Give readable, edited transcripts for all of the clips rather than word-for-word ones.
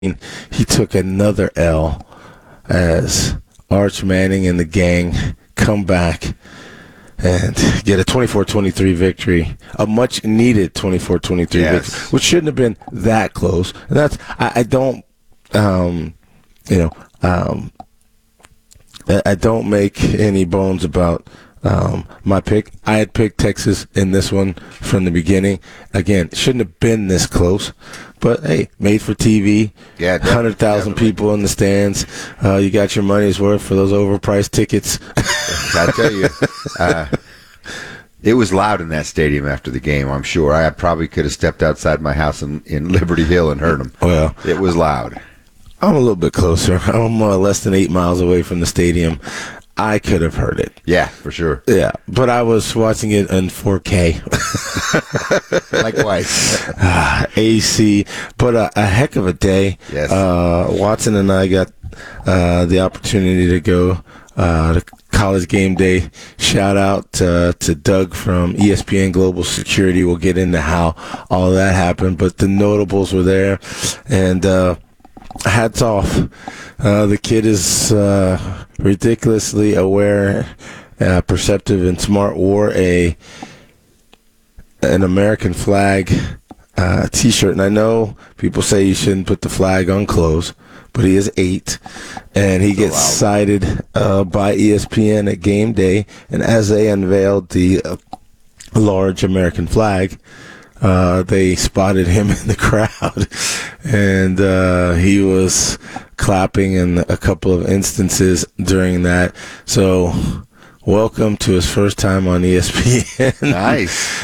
he took another L as Arch Manning and the gang come back and get a 24-23 victory, a much-needed 24-23 victory, which shouldn't have been that close. And that's I don't, I don't make any bones about my pick. I had picked Texas in this one from the beginning. Again, it shouldn't have been this close. But, hey, made for TV, 100,000 people in the stands. You got your money's worth for those overpriced tickets. I tell you, it was loud in that stadium after the game, I'm sure. I probably could have stepped outside my house in Liberty Hill and heard them. Well, it was loud. I'm a little bit closer. I'm less than 8 miles away from the stadium. I could have heard it. Yeah, for sure. Yeah, but I was watching it in 4K. Likewise. AC. But a heck of a day. Yes. Watson and I got the opportunity to go to College Game Day. Shout out to Doug from ESPN Global Security. We'll get into how all of that happened. But the notables were there. And hats off. The kid is ridiculously aware, perceptive, and smart. Wore an American flag T-shirt. And I know people say you shouldn't put the flag on clothes, but he is 8, and he gets cited by ESPN at game day. And as they unveiled the large American flag, they spotted him in the crowd, and he was clapping in a couple of instances during that. So welcome to his first time on ESPN. Nice.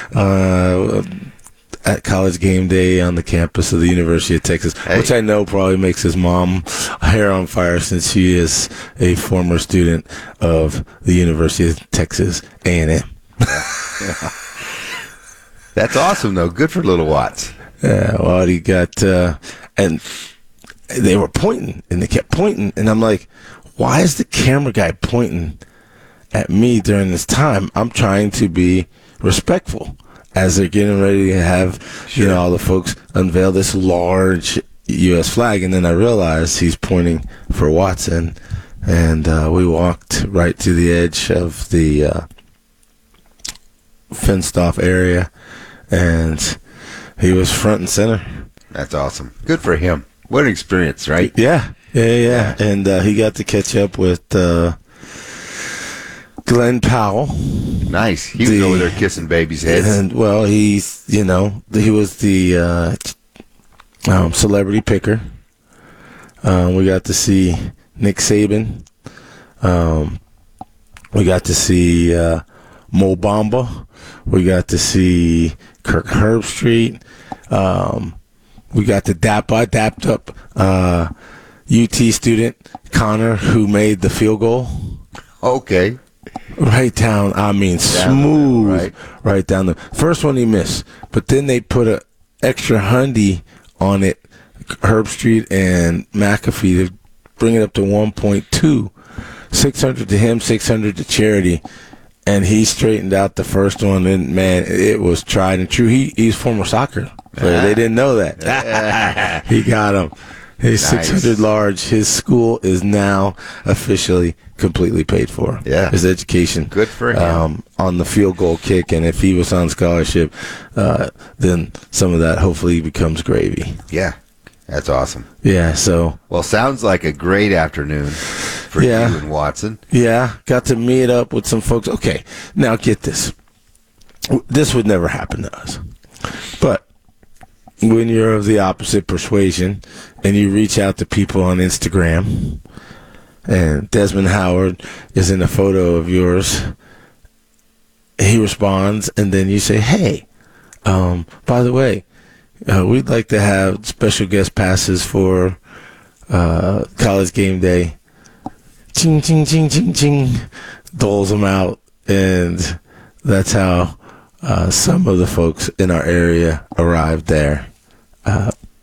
At College Game Day on the campus of the University of Texas, which I know probably makes his mom hair on fire since she is a former student of the University of Texas A&M. Yeah. That's awesome, though. Good for little Watts. Yeah, well, he got, and they were pointing, and they kept pointing, and I'm like, why is the camera guy pointing at me during this time? I'm trying to be respectful as they're getting ready to have, all the folks unveil this large U.S. flag, and then I realized he's pointing for Watson, and we walked right to the edge of the fenced-off area, and he was front and center. That's awesome. Good for him. What an experience, right? Yeah. And he got to catch up with Glenn Powell. Nice. He was over there kissing babies' heads. And, well, he was the celebrity picker. We got to see Nick Saban. We got to see Mo Bamba. We got to see Kirk Herbstreit. We got to dapped up UT student Connor, who made the field goal. Okay. Right down, smooth. Right down the first one he missed, but then they put an extra hundy on it, Herbstreit and McAfee, to bring it up to 1.2. 600 to him, 600 to charity. And he straightened out the first one, and, man, it was tried and true. He's former soccer player. They didn't know that. He got him. He's nice. 600 large. His school is now officially completely paid for. Yeah. His education. Good for him. On the field goal kick, and if he was on scholarship, then some of that hopefully becomes gravy. Yeah. That's awesome. Yeah, so. Well, sounds like a great afternoon for you and Watson. Yeah, got to meet up with some folks. Okay, now get this. This would never happen to us. But when you're of the opposite persuasion and you reach out to people on Instagram, and Desmond Howard is in a photo of yours, he responds, and then you say, hey, by the way, we'd like to have special guest passes for College Game Day. Ching, ching, ching, ching, ching. Doles them out. And that's how some of the folks in our area arrived there.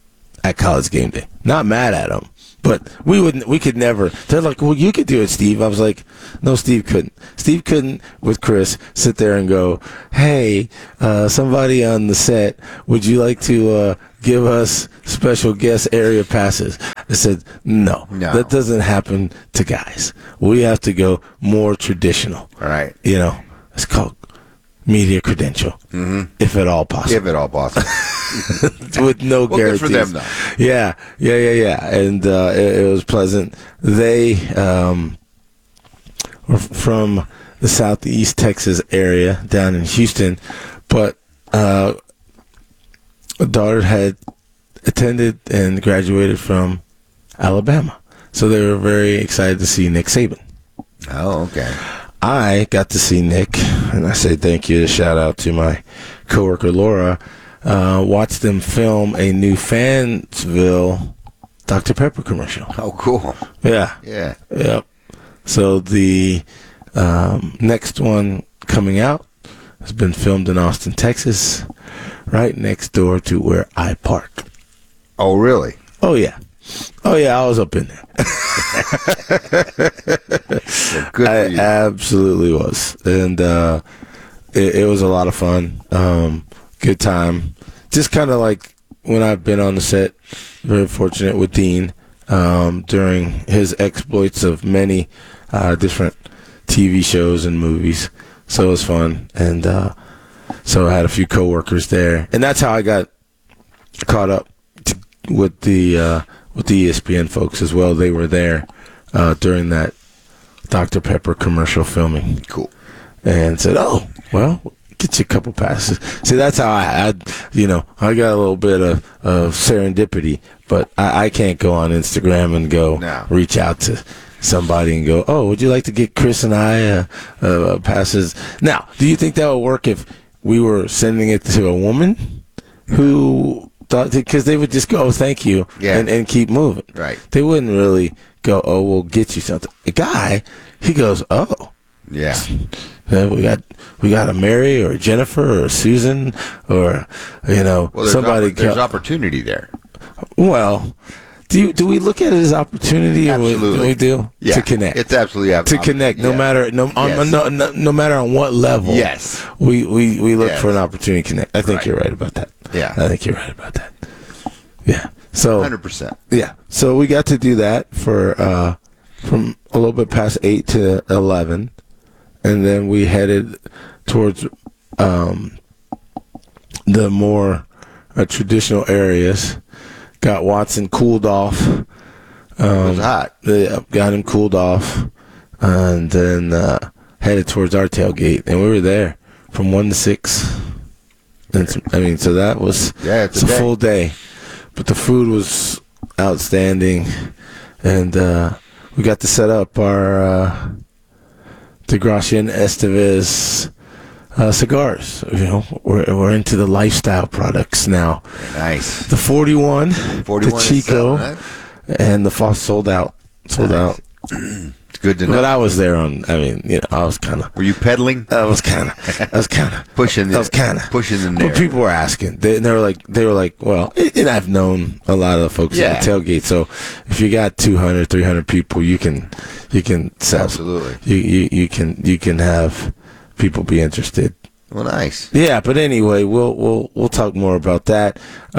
at College Game Day. Not mad at them, but we could never. They're like, well, you could do it, Steve. I was like, no, Steve couldn't. Steve couldn't, with Chris, sit there and go, hey, somebody on the set, would you like to give us special guest area passes? I said, no, that doesn't happen to guys. We have to go more traditional. All right. You know, it's called media credential, if at all possible. If at all possible. With no guarantees. Good for them, though. Yeah. And it was pleasant. They were from the Southeast Texas area down in Houston, but a daughter had attended and graduated from Alabama. So they were very excited to see Nick Saban. Oh, okay. I got to see Nick, and I say thank you, shout out to my coworker Laura. Watched them film a new Fansville Dr. Pepper commercial. Oh, cool. Yeah. Yep. So the next one coming out has been filmed in Austin, Texas, right next door to where I park. Oh, really? Oh, yeah. I was up in there. Well, good I for you. absolutely was. And it was a lot of fun. Good time. Just kind of like when I've been on the set, very fortunate with Dean during his exploits of many different TV shows and movies. So it was fun. And so I had a few coworkers there. And that's how I got caught up with the ESPN folks as well. They were there during that Dr. Pepper commercial filming. Cool. And said, oh, well, get you a couple passes. See, that's how I got a little bit of serendipity, but I can't go on Instagram and go reach out to somebody and go, oh, would you like to get Chris and I passes? Now, do you think that would work if we were sending it to a woman who thought, because they would just go, oh, thank you, and keep moving. Right. They wouldn't really go, oh, we'll get you something. A guy, he goes, oh. Yeah. We got a Mary or a Jennifer or a Susan or somebody. There's opportunity there. Well, do we look at it as opportunity? Absolutely. Or we do Yeah. to connect. It's absolutely to connect, no matter no matter on what level. Yes. We look for an opportunity to connect. I think you're right about that. Yeah. I think you're right about that. Yeah. So 100%. Yeah. So we got to do that for from a little bit past 8 to 11. And then we headed towards the more traditional areas. Got Watson cooled off. It was hot. Got him cooled off. And then headed towards our tailgate. And we were there from 1 to 6. And so that was it's a full day. But the food was outstanding. And we got to set up our DeGracian Estevez cigars. We're into the lifestyle products now. Nice. The 41 the Chico, and the Foss sold out. It's good to know. But I was there I was kind of. Were you peddling? I was kind of pushing the But people were asking. They were like, well, and I've known a lot of the folks at the tailgate. So if you got 200, 300 people, you can sell. Absolutely. You can have people be interested. Well, nice. Yeah, but anyway, we'll talk more about that.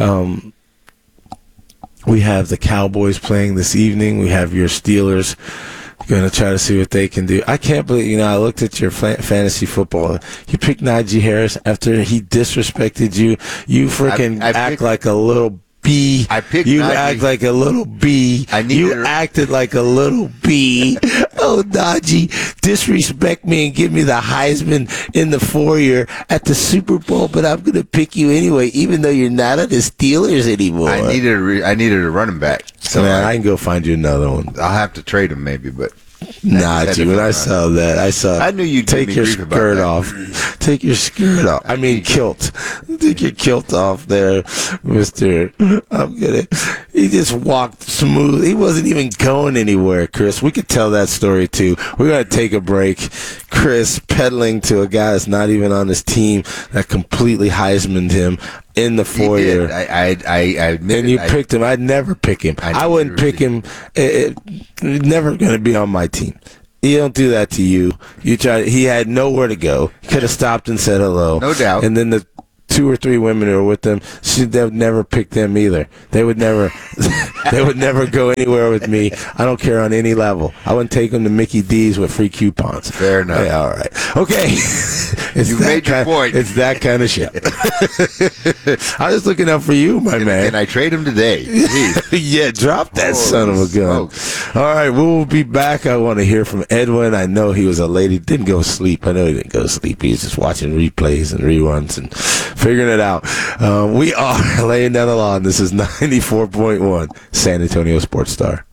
We have the Cowboys playing this evening. We have your Steelers. Going to try to see what they can do. I can't believe, I looked at your fantasy football. You picked Najee Harris after he disrespected you. You freaking act like a little B. You act like a little B. You acted like a little B. Oh, Najee, disrespect me and give me the Heisman in the foyer at the Super Bowl, but I'm going to pick you anyway, even though you're not on the Steelers anymore. I needed a running back. So I can go find you another one. I'll have to trade him maybe, but Najee, when I saw that, I knew you'd take your skirt off. Take your skirt off. I mean, kilt. Take your kilt off there, Mister. I'm gonna. He just walked smooth. He wasn't even going anywhere, Chris. We could tell that story, too. We're going to take a break. Chris peddling to a guy that's not even on his team that completely Heisman'd him in the foyer. I admit and you picked him. I'd never pick him. I wouldn't pick him. Never going to be on my team. He don't do that to you. He had nowhere to go. He could have stopped and said hello. No doubt. And then the 2 or 3 women who were with them, they would never pick them either. They would never go anywhere with me. I don't care on any level. I wouldn't take them to Mickey D's with free coupons. Fair enough. Yeah, all right. Okay. You made your point. It's that kind of shit. I was looking out for you, my man. And I trade him today. Yeah, drop that son of a gun. All right, we'll be back. I want to hear from Edwin. I know he was a lady. Didn't go to sleep. I know he didn't go to sleep. He was just watching replays and reruns and figuring it out. We are laying down the law, and this is 94.1 San Antonio Sports Star.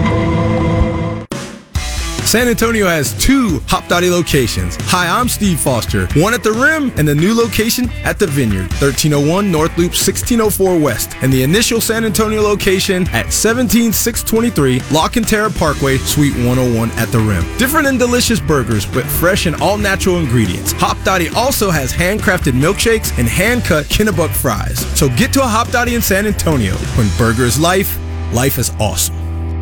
San Antonio has 2 Hopdoddy locations. Hi, I'm Steve Foster. One at the Rim and the new location at the Vineyard, 1301 North Loop, 1604 West. And the initial San Antonio location at 17623 La Cantera Parkway, Suite 101 at the Rim. Different and delicious burgers with fresh and all-natural ingredients. Hopdoddy also has handcrafted milkshakes and hand-cut Kennebuck fries. So get to a Hopdoddy in San Antonio. When burger is life, life is awesome.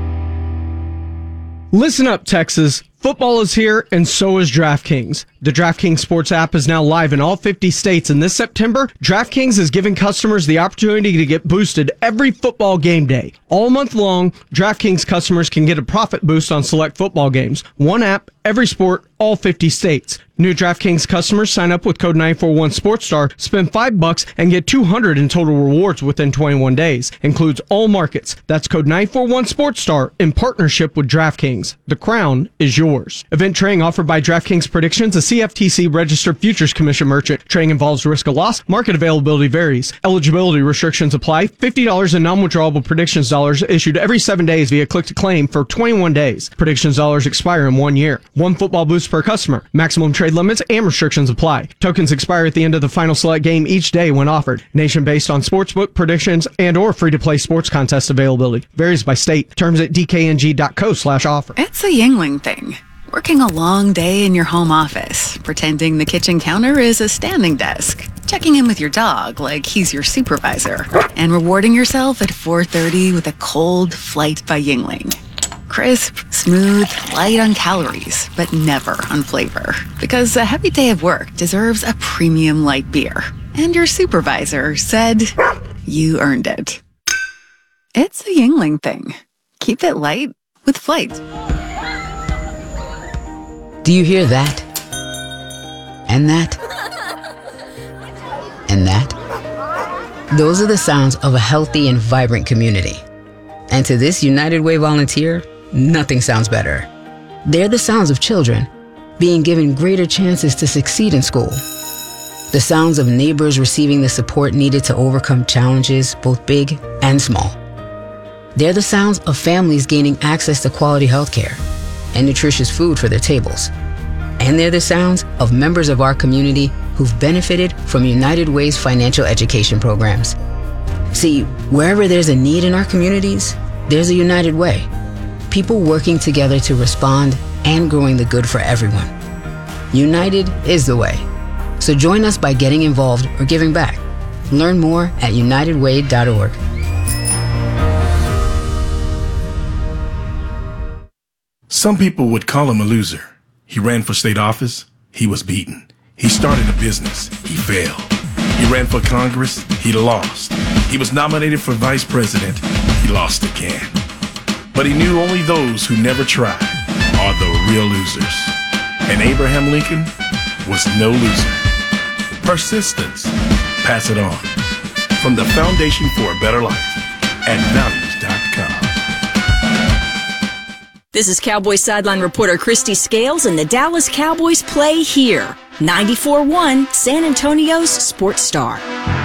Listen up, Texas. Football is here, and so is DraftKings. The DraftKings Sports app is now live in all 50 states, and this September, DraftKings is giving customers the opportunity to get boosted every football game day. All month long, DraftKings customers can get a profit boost on select football games. One app, every sport, all 50 states. New DraftKings customers sign up with code 941SportsStar, spend $5 and get $200 in total rewards within 21 days. Includes all markets. That's code 941SportsStar in partnership with DraftKings. The crown is yours. Event trading offered by DraftKings Predictions, a CFTC registered futures commission merchant. Trading involves risk of loss. Market availability varies. Eligibility restrictions apply. $50 in non-withdrawable predictions dollars issued every 7 days via click to claim for 21 days. Predictions dollars expire in 1 year. 1 football boost per customer. Maximum trade limits and restrictions apply. Tokens expire at the end of the final select game each day when offered. Nation based on sportsbook predictions and or free-to-play sports contest availability. Varies by state. Terms at dkng.co/offer. It's a Yingling thing. Working a long day in your home office, pretending the kitchen counter is a standing desk, checking in with your dog like he's your supervisor, and rewarding yourself at 4:30 with a cold Flight by Yingling. Crisp, smooth, light on calories, but never on flavor. Because a heavy day of work deserves a premium light beer. And your supervisor said you earned it. It's a Yingling thing. Keep it light with Flight. Do you hear that? And that? And that? Those are the sounds of a healthy and vibrant community. And to this United Way volunteer, nothing sounds better. They're the sounds of children being given greater chances to succeed in school. The sounds of neighbors receiving the support needed to overcome challenges, both big and small. They're the sounds of families gaining access to quality healthcare and nutritious food for their tables. And they're the sounds of members of our community who've benefited from United Way's financial education programs. See, wherever there's a need in our communities, there's a United Way. People working together to respond and growing the good for everyone. United is the way. So join us by getting involved or giving back. Learn more at unitedway.org. Some people would call him a loser. He ran for state office. He was beaten. He started a business. He failed. He ran for Congress. He lost. He was nominated for vice president. He lost again. But he knew only those who never tried are the real losers. And Abraham Lincoln was no loser. Persistence. Pass it on. From the Foundation for a Better Life at values.com. This is Cowboys sideline reporter Christy Scales, and the Dallas Cowboys play here. 94.1 San Antonio's Sports Star.